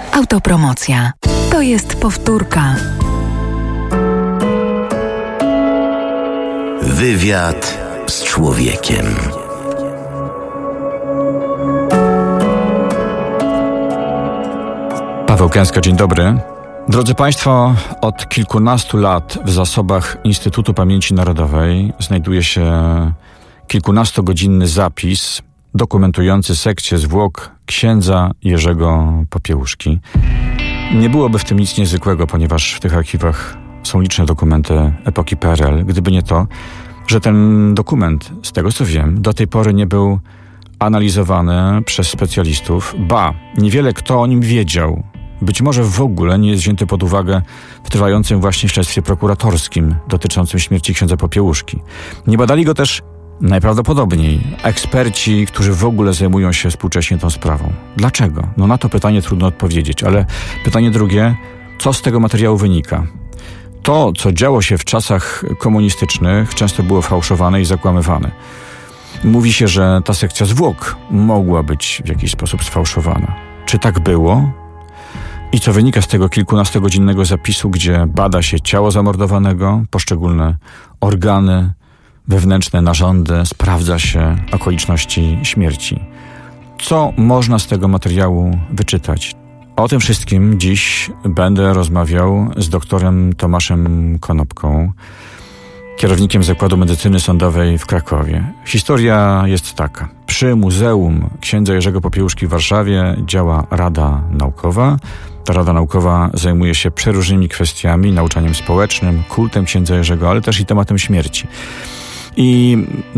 Autopromocja. To jest powtórka. Wywiad z człowiekiem. Paweł Kęska, dzień dobry. Drodzy Państwo, od kilkunastu lat w zasobach Instytutu Pamięci Narodowej znajduje się kilkunastogodzinny zapis dokumentujący sekcję zwłok księdza Jerzego Popiełuszki. Nie byłoby w tym nic niezwykłego, ponieważ w tych archiwach są liczne dokumenty epoki PRL. Gdyby nie to, że ten dokument, z tego co wiem, do tej pory nie był analizowany przez specjalistów. Ba, niewiele kto o nim wiedział. Być może w ogóle nie jest wzięty pod uwagę w trwającym właśnie śledztwie prokuratorskim dotyczącym śmierci księdza Popiełuszki. Nie badali go też najprawdopodobniej eksperci, którzy w ogóle zajmują się współcześnie tą sprawą. Dlaczego? No na to pytanie trudno odpowiedzieć, ale pytanie drugie, co z tego materiału wynika? To, co działo się w czasach komunistycznych, często było fałszowane i zakłamywane. Mówi się, że ta sekcja zwłok mogła być w jakiś sposób sfałszowana. Czy tak było? I co wynika z tego kilkunastogodzinnego zapisu, gdzie bada się ciało zamordowanego, poszczególne organy, wewnętrzne narządy, sprawdza się okoliczności śmierci. Co można z tego materiału wyczytać? O tym wszystkim dziś będę rozmawiał z doktorem Tomaszem Konopką, kierownikiem Zakładu Medycyny Sądowej w Krakowie. Historia jest taka. Przy Muzeum księdza Jerzego Popiełuszki w Warszawie działa Rada Naukowa. Ta Rada Naukowa zajmuje się przeróżnymi kwestiami, nauczaniem społecznym, kultem księdza Jerzego, ale też i tematem śmierci. I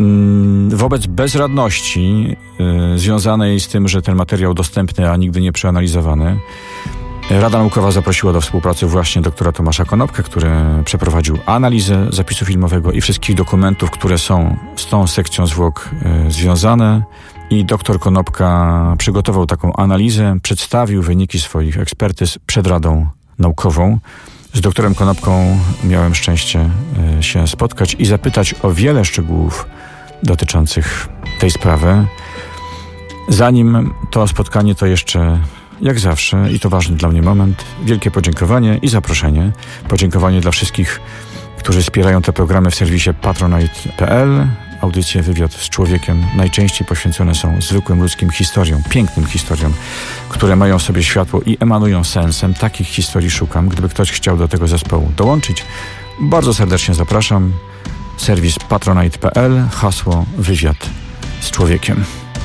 wobec bezradności związanej z tym, że ten materiał dostępny, a nigdy nie przeanalizowany, Rada Naukowa zaprosiła do współpracy właśnie doktora Tomasza Konopkę, który przeprowadził analizę zapisu filmowego i wszystkich dokumentów, które są z tą sekcją zwłok związane. I doktor Konopka przygotował taką analizę, przedstawił wyniki swoich ekspertyz przed Radą Naukową. Z doktorem Konopką miałem szczęście się spotkać i zapytać o wiele szczegółów dotyczących tej sprawy. Zanim to spotkanie, to jeszcze, jak zawsze, i to ważny dla mnie moment, wielkie podziękowanie i zaproszenie. Podziękowanie dla wszystkich, którzy wspierają te programy w serwisie patronite.pl. Audycje Wywiad z człowiekiem najczęściej poświęcone są zwykłym ludzkim historiom, pięknym historiom, które mają w sobie światło i emanują sensem. Takich historii szukam. Gdyby ktoś chciał do tego zespołu dołączyć, bardzo serdecznie zapraszam. Serwis patronite.pl, hasło Wywiad z człowiekiem.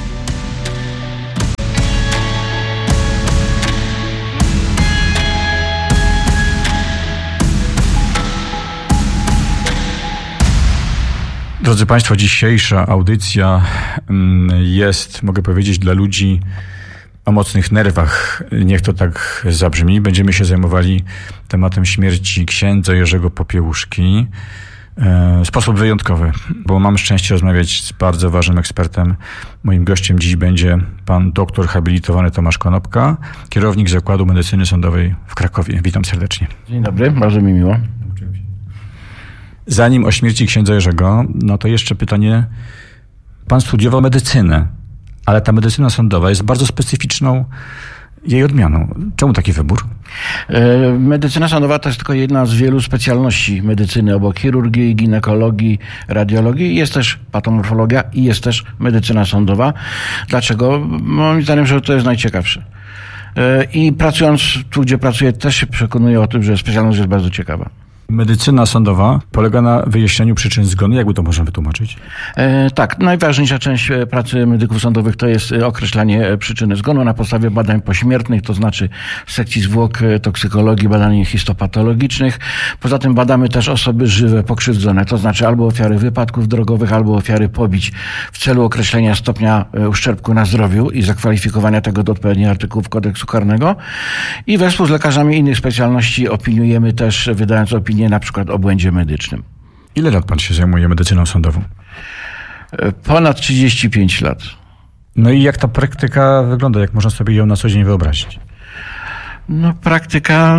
Drodzy Państwo, dzisiejsza audycja jest, mogę powiedzieć, dla ludzi o mocnych nerwach. Niech to tak zabrzmi. Będziemy się zajmowali tematem śmierci księdza Jerzego Popiełuszki w sposób wyjątkowy, bo mam szczęście rozmawiać z bardzo ważnym ekspertem. Moim gościem dziś będzie pan doktor habilitowany Tomasz Konopka, kierownik Zakładu Medycyny Sądowej w Krakowie. Witam serdecznie. Dzień dobry, bardzo mi miło. Zanim o śmierci księdza Jerzego, no to jeszcze pytanie. Pan studiował medycynę, ale ta medycyna sądowa jest bardzo specyficzną jej odmianą. Czemu taki wybór? Medycyna sądowa to jest tylko jedna z wielu specjalności medycyny, obok chirurgii, ginekologii, radiologii. Jest też patomorfologia i jest też medycyna sądowa. Dlaczego? Moim zdaniem, że to jest najciekawsze. I pracując tu, gdzie pracuję, też się przekonuję o tym, że specjalność jest bardzo ciekawa. Medycyna sądowa polega na wyjaśnianiu przyczyn zgonu. Jakby to można wytłumaczyć? Tak, najważniejsza część pracy medyków sądowych to jest określanie przyczyny zgonu na podstawie badań pośmiertnych, to znaczy sekcji zwłok, toksykologii, badań histopatologicznych. Poza tym badamy też osoby żywe, pokrzywdzone, to znaczy albo ofiary wypadków drogowych, albo ofiary pobić w celu określenia stopnia uszczerbku na zdrowiu i zakwalifikowania tego do odpowiednich artykułów kodeksu karnego. I wespół z lekarzami innych specjalności opiniujemy też, wydając opinię na przykład o błędzie medycznym. Ile lat pan się zajmuje medycyną sądową? Ponad 35 lat. No i jak ta praktyka wygląda? Jak można sobie ją na co dzień wyobrazić? No praktyka,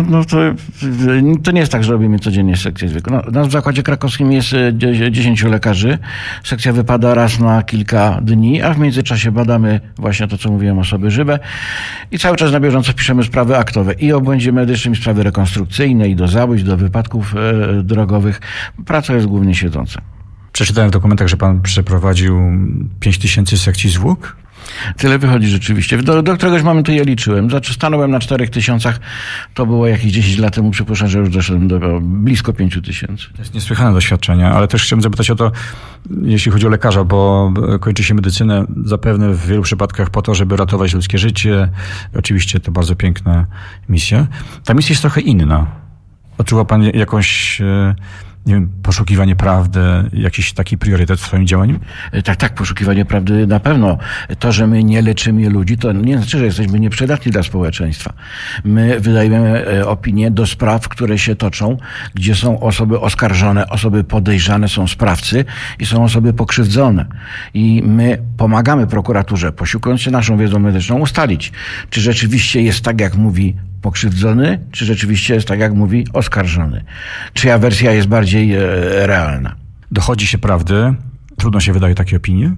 to nie jest tak, że robimy codziennie sekcję zwykłą. W zakładzie krakowskim jest 10 lekarzy. Sekcja wypada raz na kilka dni, a w międzyczasie badamy właśnie to, co mówiłem, osoby żywe i cały czas na bieżąco piszemy sprawy aktowe i o błędzie medycznym, i sprawy rekonstrukcyjne, i do zabójstw, do wypadków drogowych. Praca jest głównie siedząca. Przeczytałem w dokumentach, że pan przeprowadził 5000 sekcji zwłok? Tyle wychodzi rzeczywiście. Do któregoś momentu ja liczyłem. Stanąłem na 4000, to było jakieś 10 lat temu, przypuszczam, że już doszedłem do blisko 5000. To jest niesłychane doświadczenie, ale też chciałem zapytać o to, jeśli chodzi o lekarza, bo kończy się medycynę zapewne w wielu przypadkach po to, żeby ratować ludzkie życie. Oczywiście to bardzo piękna misja. Ta misja jest trochę inna. Odczuwa pan jakąś, nie wiem, poszukiwanie prawdy, jakiś taki priorytet w swoim działaniu? Tak, poszukiwanie prawdy na pewno. To, że my nie leczymy ludzi, to nie znaczy, że jesteśmy nieprzydatni dla społeczeństwa. My wydajemy opinie do spraw, które się toczą, gdzie są osoby oskarżone, osoby podejrzane, są sprawcy i są osoby pokrzywdzone. I my pomagamy prokuraturze, posiłkując się naszą wiedzą medyczną, ustalić, czy rzeczywiście jest tak, jak mówi pokrzywdzony, czy rzeczywiście jest tak, jak mówi oskarżony. Czyja wersja jest bardziej realna. Dochodzi się prawdy? Trudno się wydaje takie opinie?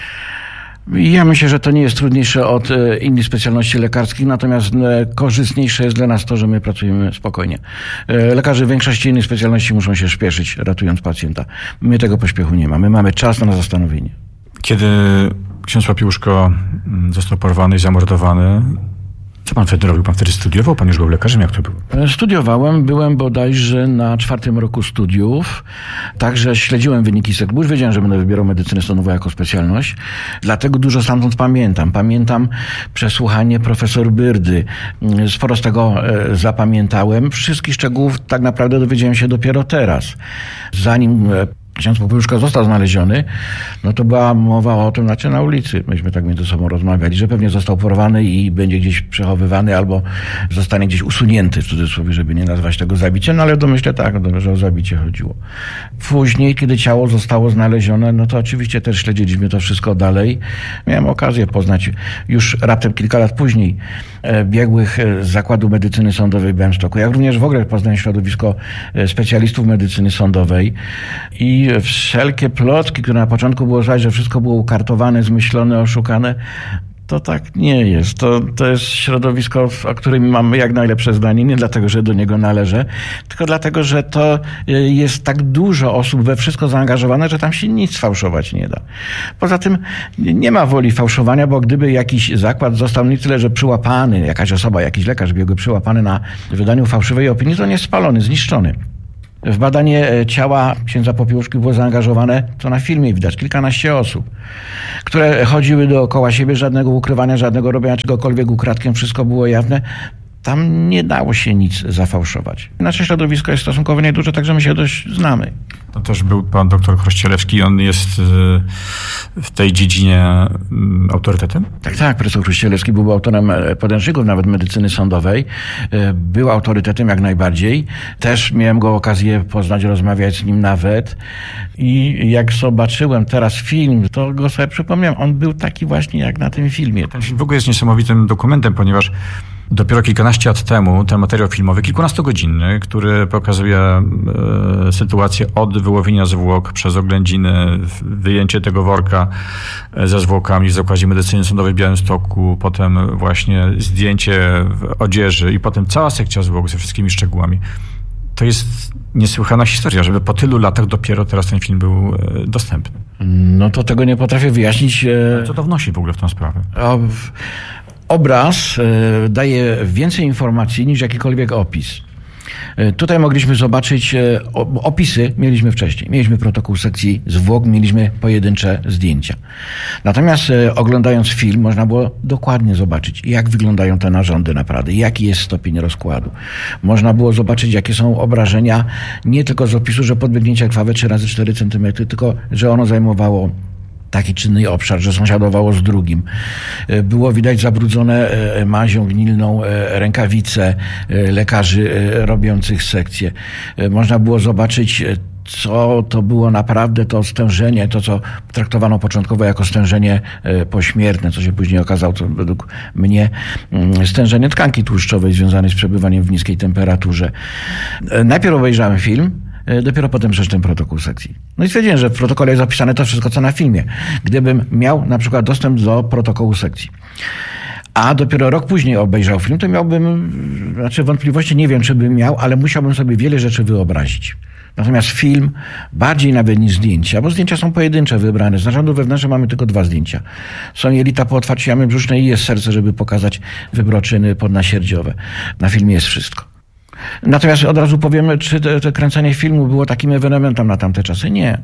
Ja myślę, że to nie jest trudniejsze od innych specjalności lekarskich, natomiast korzystniejsze jest dla nas to, że my pracujemy spokojnie. Lekarze w większości innych specjalności muszą się spieszyć, ratując pacjenta. My tego pośpiechu nie mamy. Mamy czas na zastanowienie. Kiedy ksiądz Popiełuszko został porwany i zamordowany, co pan wtedy robił? Pan wtedy studiował? Pan już był lekarzem? Jak to było? Studiowałem. Byłem bodajże na 4. roku studiów. Także śledziłem wyniki sekcji. Już wiedziałem, że będę wybierał medycynę sądową jako specjalność. Dlatego dużo stamtąd pamiętam. Pamiętam przesłuchanie profesor Byrdy. Sporo z tego zapamiętałem. Wszystkich szczegółów tak naprawdę dowiedziałem się dopiero teraz. Zanim ksiądz Popiełuszko został znaleziony, no to była mowa o tym, na ulicy. Myśmy tak między sobą rozmawiali, że pewnie został porwany i będzie gdzieś przechowywany albo zostanie gdzieś usunięty, w cudzysłowie, żeby nie nazwać tego zabiciem, no ale domyślę tak, że o zabicie chodziło. Później, kiedy ciało zostało znalezione, no to oczywiście też śledziliśmy to wszystko dalej. Miałem okazję poznać już raptem kilka lat później biegłych z Zakładu Medycyny Sądowej w Białymstoku. Jak również w ogóle poznałem środowisko specjalistów medycyny sądowej i wszelkie plotki, które na początku było znać, że wszystko było ukartowane, zmyślone, oszukane, to tak nie jest. To jest środowisko, o którym mamy jak najlepsze zdanie, nie dlatego, że do niego należę, tylko dlatego, że to jest tak dużo osób we wszystko zaangażowane, że tam się nic fałszować nie da. Poza tym nie ma woli fałszowania, bo gdyby jakiś zakład został nie tyle, że przyłapany, jakaś osoba, jakiś lekarz biegły przyłapany na wydaniu fałszywej opinii, to nie jest spalony, zniszczony. W badanie ciała księdza Popiełuszki było zaangażowane, co na filmie widać, kilkanaście osób, które chodziły dookoła siebie, żadnego ukrywania, żadnego robienia czegokolwiek ukradkiem, wszystko było jawne. Tam nie dało się nic zafałszować. Nasze środowisko jest stosunkowo nieduże, także my się dość znamy. To też był pan doktor Chrościelewski, on jest w tej dziedzinie autorytetem? Tak. Profesor Chrościelewski był autorem podręczników nawet medycyny sądowej. Był autorytetem jak najbardziej. Też miałem go okazję poznać, rozmawiać z nim nawet. I jak zobaczyłem teraz film, to go sobie przypomniałem. On był taki właśnie jak na tym filmie. Ten film w ogóle jest niesamowitym dokumentem, ponieważ dopiero kilkanaście lat temu ten materiał filmowy, kilkunastogodzinny, który pokazuje sytuację od wyłowienia zwłok przez oględziny, wyjęcie tego worka ze zwłokami w Zakładzie Medycyny Sądowej w Białymstoku, potem właśnie zdjęcie odzieży i potem cała sekcja zwłok ze wszystkimi szczegółami. To jest niesłychana historia, żeby po tylu latach dopiero teraz ten film był dostępny. No to tego nie potrafię wyjaśnić. Co to wnosi w ogóle w tą sprawę? Obraz daje więcej informacji niż jakikolwiek opis. Tutaj mogliśmy zobaczyć opisy, mieliśmy wcześniej. Mieliśmy protokół sekcji zwłok, mieliśmy pojedyncze zdjęcia. Natomiast oglądając film można było dokładnie zobaczyć, jak wyglądają te narządy naprawdę, jaki jest stopień rozkładu. Można było zobaczyć, jakie są obrażenia, nie tylko z opisu, że podbiegnięcie krwawe 3x4 cm, tylko że ono zajmowało taki czy inny obszar, że sąsiadowało z drugim. Było widać zabrudzone mazią gnilną rękawice lekarzy robiących sekcję. Można było zobaczyć co to było naprawdę to stężenie, to co traktowano początkowo jako stężenie pośmiertne, co się później okazało, to według mnie stężenie tkanki tłuszczowej związane z przebywaniem w niskiej temperaturze. Najpierw obejrzałem film, dopiero potem przeczytałem protokół sekcji. No i stwierdziłem, że w protokole jest zapisane to wszystko, co na filmie. Gdybym miał na przykład dostęp do protokołu sekcji, a dopiero rok później obejrzał film, to miałbym, wątpliwości nie wiem, czy bym miał, ale musiałbym sobie wiele rzeczy wyobrazić. Natomiast film, bardziej nawet niż zdjęcia, bo zdjęcia są pojedyncze wybrane. Z narządu wewnętrznego mamy tylko 2 zdjęcia. Są jelita po otwarciu jamy brzusznej i jest serce, żeby pokazać wybroczyny podnasierdziowe. Na filmie jest wszystko. Natomiast od razu powiem, czy to kręcenie filmu było takim ewenementem na tamte czasy? Nie.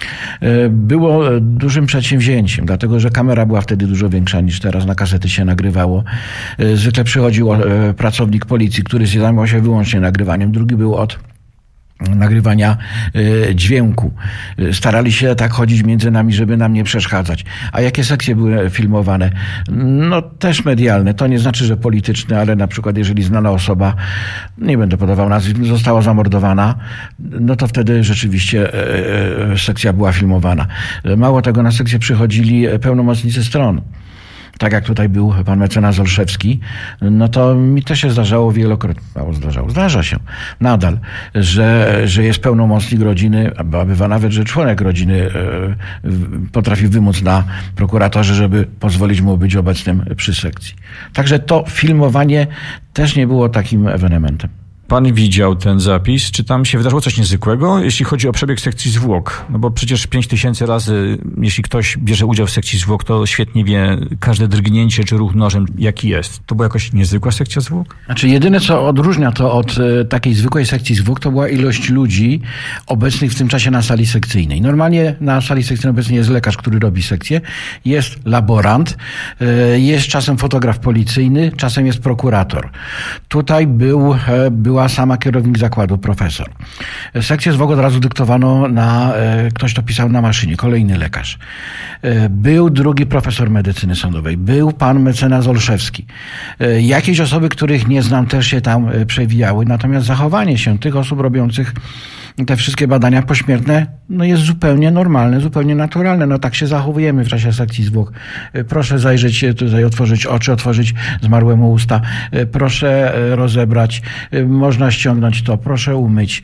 Było dużym przedsięwzięciem, dlatego że kamera była wtedy dużo większa niż teraz, na kasety się nagrywało. Zwykle przychodził pracownik policji, który zajmował się wyłącznie nagrywaniem, drugi był od nagrywania dźwięku. Starali się tak chodzić między nami, żeby nam nie przeszkadzać. A jakie sekcje były filmowane? No też medialne. To nie znaczy, że polityczne, ale na przykład jeżeli znana osoba, nie będę podawał nazwisk, została zamordowana, no to wtedy rzeczywiście sekcja była filmowana. Mało tego, na sekcję przychodzili pełnomocnicy stron. Tak jak tutaj był pan mecenas Olszewski, no to mi też się zdarzało wielokrotnie, zdarza się nadal, że jest pełnomocnik rodziny, a bywa nawet, że członek rodziny potrafi wymóc na prokuratorze, żeby pozwolić mu być obecnym przy sekcji. Także to filmowanie też nie było takim ewenementem. Pan widział ten zapis? Czy tam się wydarzyło coś niezwykłego, jeśli chodzi o przebieg sekcji zwłok? No bo przecież 5000 razy, jeśli ktoś bierze udział w sekcji zwłok, to świetnie wie każde drgnięcie czy ruch nożem, jaki jest. To była jakaś niezwykła sekcja zwłok? Znaczy jedyne, co odróżnia to od takiej zwykłej sekcji zwłok, to była ilość ludzi obecnych w tym czasie na sali sekcyjnej. Normalnie na sali sekcyjnej obecnie jest lekarz, który robi sekcję, jest laborant, jest czasem fotograf policyjny, czasem jest prokurator. Tutaj była sama kierownik zakładu, profesor. Sekcję zwłok od razu dyktowano ktoś to pisał na maszynie, kolejny lekarz. Był drugi profesor medycyny sądowej, był pan mecenas Olszewski. Jakieś osoby, których nie znam, też się tam przewijały, natomiast zachowanie się tych osób robiących te wszystkie badania pośmiertne jest zupełnie normalne, zupełnie naturalne. No tak się zachowujemy w czasie sekcji zwłok. Proszę zajrzeć tutaj, otworzyć oczy, otworzyć zmarłemu usta. Proszę rozebrać. Można ściągnąć to. Proszę umyć.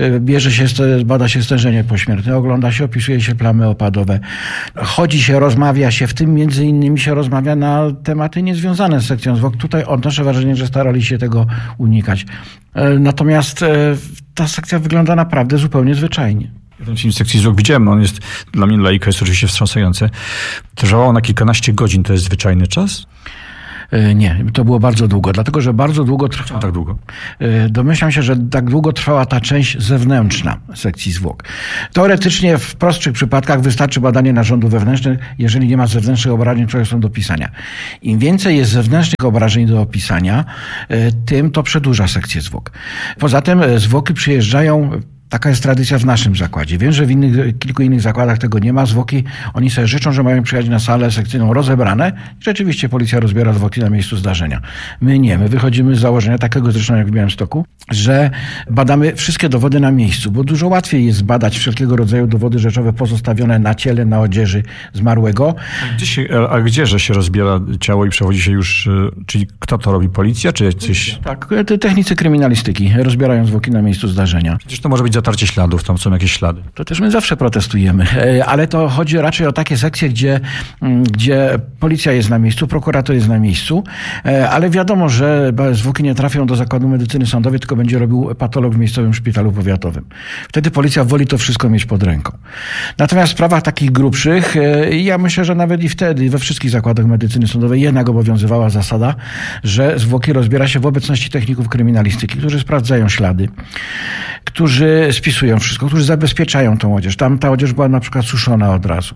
Bada się stężenie pośmiertne, ogląda się, opisuje się plamy opadowe. Chodzi się, rozmawia się, w tym między innymi się rozmawia na tematy niezwiązane z sekcją zwłok. Tutaj odnoszę wrażenie, że starali się tego unikać. Natomiast ta sekcja wygląda naprawdę zupełnie zwyczajnie. Ten film sekcji zwłok widziałem, on jest dla mnie, laika, jest oczywiście wstrząsający. Trwało na kilkanaście godzin, to jest zwyczajny czas? Nie, to było bardzo długo, dlatego że bardzo długo trwała. Tak długo? Domyślam się, że tak długo trwała ta część zewnętrzna sekcji zwłok. Teoretycznie w prostszych przypadkach wystarczy badanie narządu wewnętrznych, jeżeli nie ma zewnętrznych obrażeń, które są do opisania. Im więcej jest zewnętrznych obrażeń do opisania, tym to przedłuża sekcję zwłok. Poza tym zwłoki przyjeżdżają. Taka jest tradycja w naszym zakładzie. Wiem, że w kilku innych zakładach tego nie ma. Zwłoki, oni sobie życzą, że mają przyjechać na salę sekcyjną rozebrane. Rzeczywiście policja rozbiera zwłoki na miejscu zdarzenia. My nie. My wychodzimy z założenia, takiego zresztą jak w Białymstoku, że badamy wszystkie dowody na miejscu, bo dużo łatwiej jest badać wszelkiego rodzaju dowody rzeczowe pozostawione na ciele, na odzieży zmarłego. A gdzieże się rozbiera ciało i przechodzi się już, czyli kto to robi? Policja czy coś? Tak, technicy kryminalistyki rozbierają zwłoki na miejscu zdarzenia. Przecież to może być zatarcie śladów, tam są jakieś ślady. To też my zawsze protestujemy, ale to chodzi raczej o takie sekcje, gdzie policja jest na miejscu, prokurator jest na miejscu, ale wiadomo, że zwłoki nie trafią do zakładu medycyny sądowej, tylko będzie robił patolog w miejscowym szpitalu powiatowym. Wtedy policja woli to wszystko mieć pod ręką. Natomiast w sprawach takich grubszych, ja myślę, że nawet i wtedy we wszystkich zakładach medycyny sądowej jednak obowiązywała zasada, że zwłoki rozbiera się w obecności techników kryminalistyki, którzy sprawdzają ślady, którzy spisują wszystko, którzy zabezpieczają tą odzież. Tam ta odzież była na przykład suszona od razu.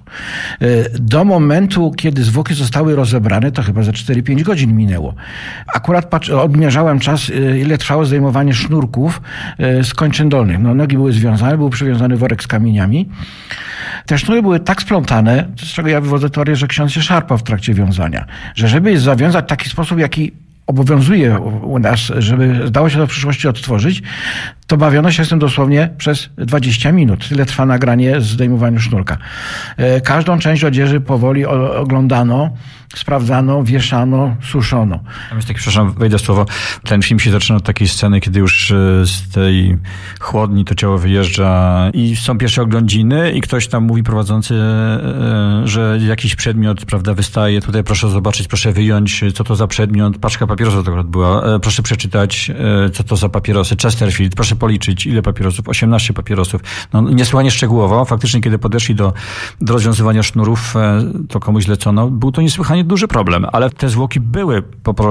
Do momentu, kiedy zwłoki zostały rozebrane, to chyba za 4-5 godzin minęło. Akurat odmierzałem czas, ile trwało zdejmowanie sznurków z kończyn dolnych. Nogi były związane, był przywiązany worek z kamieniami. Te sznury były tak splątane, z czego ja wywodzę teorię, że ksiądz się szarpał w trakcie wiązania. Że żeby je zawiązać w taki sposób, jaki obowiązuje u nas, żeby zdało się to w przyszłości odtworzyć, to bawiono się z tym dosłownie przez 20 minut. Tyle trwa nagranie z zdejmowania sznurka. Każdą część odzieży powoli oglądano, sprawdzano, wieszano, suszono. Tam jest taki, przepraszam, wejdę w słowo, ten film się zaczyna od takiej sceny, kiedy już z tej chłodni to ciało wyjeżdża i są pierwsze oględziny i ktoś tam mówi prowadzący, że jakiś przedmiot, prawda, wystaje. Tutaj proszę zobaczyć, proszę wyjąć, co to za przedmiot. Paczka papierosów to akurat była. Proszę przeczytać, co to za papierosy. Chesterfield, proszę policzyć, ile papierosów. 18 papierosów. No, niesłychanie szczegółowo. Faktycznie, kiedy podeszli do rozwiązywania sznurów, to komuś zlecono. Był to niesłychanie duży problem, ale te zwłoki były po prostu